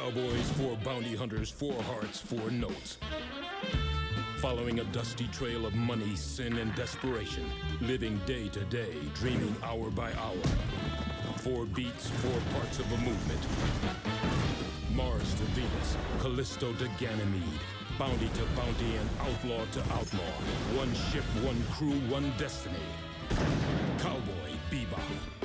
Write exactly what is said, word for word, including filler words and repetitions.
cowboys, four bounty hunters, four hearts, four notes. Following a dusty trail of money, sin, and desperation. Living day to day, dreaming hour by hour. Four beats, four parts of a movement. Mars to Venus, Callisto to Ganymede. Bounty to bounty and outlaw to outlaw. One ship, one crew, one destiny. Cowboy Bebop.